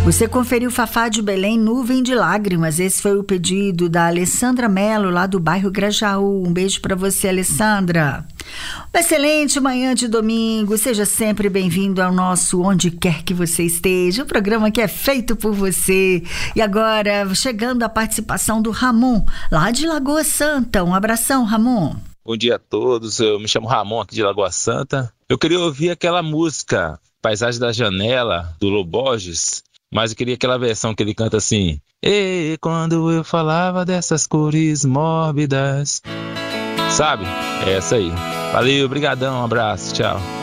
Você conferiu Fafá de Belém, Nuvem de Lágrimas. Esse foi o pedido da Alessandra Mello, lá do bairro Grajaú. Um beijo para você, Alessandra. Uma excelente manhã de domingo. Seja sempre bem-vindo ao nosso Onde Quer Que Você Esteja, o programa que é feito por você. E agora, chegando a participação do Ramon, lá de Lagoa Santa. Um abração, Ramon. Bom dia a todos, eu me chamo Ramon aqui de Lagoa Santa. Eu queria ouvir aquela música Paisagem da Janela, do Lô Borges, mas eu queria aquela versão que ele canta assim: e quando eu falava dessas cores mórbidas. Sabe? É essa aí. Valeu, brigadão, um abraço, tchau.